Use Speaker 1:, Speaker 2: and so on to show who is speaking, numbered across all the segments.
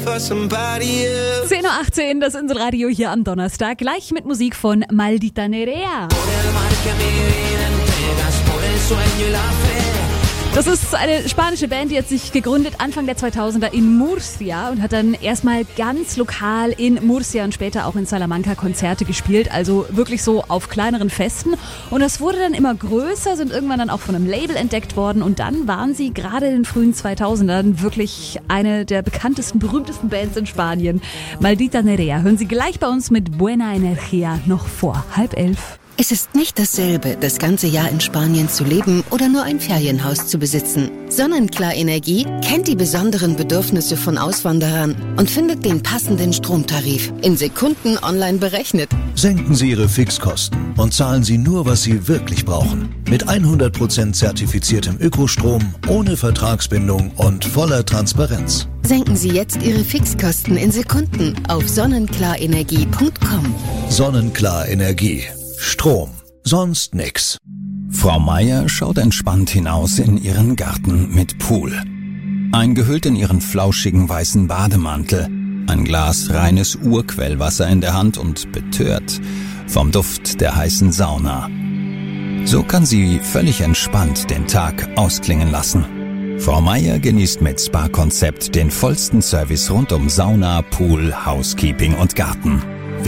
Speaker 1: 10:18 Uhr, das Inselradio hier am Donnerstag, gleich mit Musik von Maldita Nerea. Das ist eine spanische Band, die hat sich gegründet Anfang der 2000er in Murcia und hat dann erstmal ganz lokal in Murcia und später auch in Salamanca Konzerte gespielt, also wirklich so auf kleineren Festen. Und das wurde dann immer größer, sind irgendwann dann auch von einem Label entdeckt worden und dann waren sie gerade in den frühen 2000ern wirklich eine der bekanntesten, berühmtesten Bands in Spanien. Maldita Nerea hören Sie gleich bei uns mit Buena Energia noch vor 10:30.
Speaker 2: Es ist nicht dasselbe, das ganze Jahr in Spanien zu leben oder nur ein Ferienhaus zu besitzen. Sonnenklar Energie kennt die besonderen Bedürfnisse von Auswanderern und findet den passenden Stromtarif in Sekunden online berechnet.
Speaker 3: Senken Sie Ihre Fixkosten und zahlen Sie nur, was Sie wirklich brauchen. Mit 100% zertifiziertem Ökostrom, ohne Vertragsbindung und voller Transparenz.
Speaker 2: Senken Sie jetzt Ihre Fixkosten in Sekunden auf sonnenklarenergie.com.
Speaker 3: Sonnenklar Energie. Strom. Sonst nix.
Speaker 4: Frau Meier schaut entspannt hinaus in ihren Garten mit Pool. Eingehüllt in ihren flauschigen weißen Bademantel, ein Glas reines Urquellwasser in der Hand und betört vom Duft der heißen Sauna. So kann sie völlig entspannt den Tag ausklingen lassen. Frau Meier genießt mit Spa-Konzept den vollsten Service rund um Sauna, Pool, Housekeeping und Garten.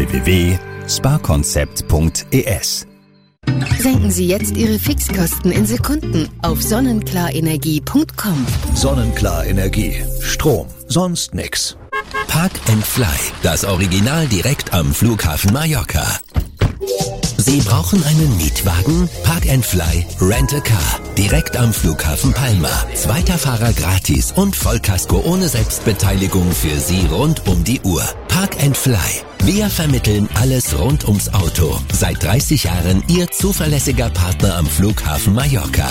Speaker 4: www.spakonzept.es.
Speaker 2: Senken Sie jetzt Ihre Fixkosten in Sekunden auf sonnenklarenergie.com.
Speaker 3: Sonnenklar Energie. Strom. Sonst nix.
Speaker 5: Park and Fly, das Original direkt am Flughafen Mallorca. Sie brauchen einen Mietwagen? Park and Fly Rent a Car. Direkt am Flughafen Palma. Zweiter Fahrer gratis und Vollkasko ohne Selbstbeteiligung für Sie rund um die Uhr. Park and Fly. Wir vermitteln alles rund ums Auto. Seit 30 Jahren Ihr zuverlässiger Partner am Flughafen Mallorca.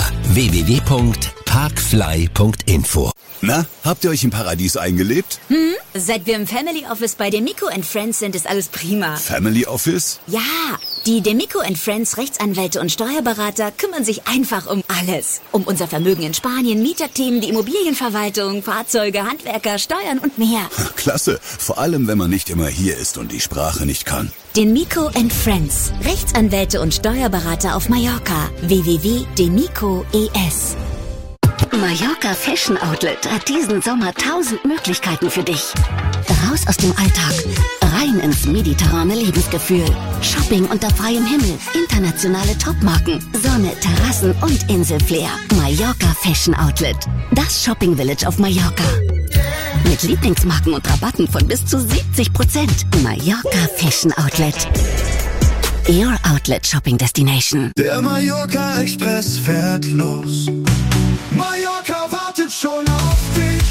Speaker 5: www.parkfly.info.
Speaker 6: Na, habt ihr euch im Paradies eingelebt?
Speaker 7: Seit wir im Family Office bei Demico & Friends sind, ist alles prima.
Speaker 6: Family Office?
Speaker 7: Ja, die Demico & Friends Rechtsanwälte und Steuerberater kümmern sich einfach um alles. Um unser Vermögen in Spanien, Mieterthemen, die Immobilienverwaltung, Fahrzeuge, Handwerker, Steuern und mehr.
Speaker 6: Klasse, vor allem wenn man nicht immer hier ist und die Sprache nicht kann.
Speaker 7: Demico & Friends Rechtsanwälte und Steuerberater auf Mallorca. www.demico.es.
Speaker 8: Mallorca Fashion Outlet hat diesen Sommer 1000 Möglichkeiten für dich. Raus aus dem Alltag, rein ins mediterrane Lebensgefühl. Shopping unter freiem Himmel, internationale Topmarken, Sonne, Terrassen und Inselflair. Mallorca Fashion Outlet, das Shopping Village auf Mallorca. Mit Lieblingsmarken und Rabatten von bis zu 70%. Mallorca Fashion Outlet. Your Outlet Shopping Destination.
Speaker 9: Der Mallorca Express fährt los. Mallorca wartet schon auf dich.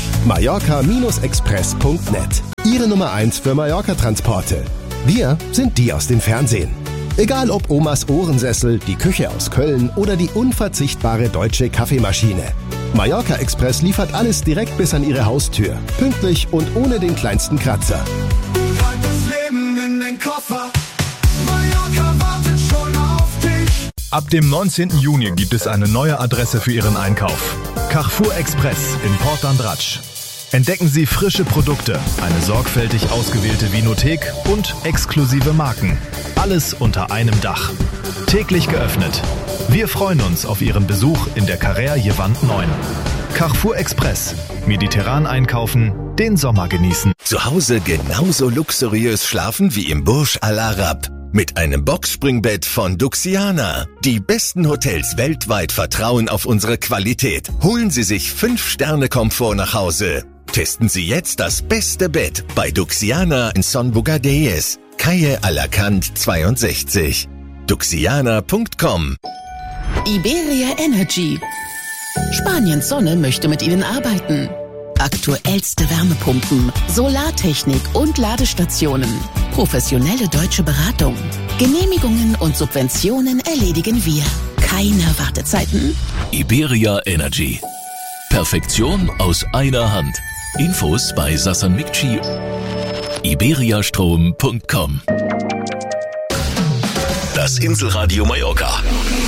Speaker 10: Mallorca-express.net. Ihre Nummer 1 für Mallorca-Transporte. Wir sind die aus dem Fernsehen. Egal ob Omas Ohrensessel, die Küche aus Köln oder die unverzichtbare deutsche Kaffeemaschine. Mallorca Express liefert alles direkt bis an Ihre Haustür. Pünktlich und ohne den kleinsten Kratzer.
Speaker 9: Pack das Leben in den Koffer. Mallorca wartet schon auf dich.
Speaker 11: Ab dem 19. Juni gibt es eine neue Adresse für Ihren Einkauf. Carrefour Express in Port d'Andratx. Entdecken Sie frische Produkte, eine sorgfältig ausgewählte Vinothek und exklusive Marken. Alles unter einem Dach. Täglich geöffnet. Wir freuen uns auf Ihren Besuch in der Carrère Jevant 9. Carrefour Express. Mediterran einkaufen, den Sommer genießen.
Speaker 5: Zu Hause genauso luxuriös schlafen wie im Burj Al Arab. Mit einem Boxspringbett von Duxiana. Die besten Hotels weltweit vertrauen auf unsere Qualität. Holen Sie sich 5-Sterne-Komfort nach Hause. Testen Sie jetzt das beste Bett bei Duxiana in Son Bogadelles, Calle Alacant 62. Duxiana.com.
Speaker 2: Iberia Energy. Spaniens Sonne möchte mit Ihnen arbeiten. Aktuellste Wärmepumpen, Solartechnik und Ladestationen. Professionelle deutsche Beratung. Genehmigungen und Subventionen erledigen wir. Keine Wartezeiten.
Speaker 12: Iberia Energy. Perfektion aus einer Hand. Infos bei Sasan Mikci. iberiastrom.com. Das Inselradio Mallorca.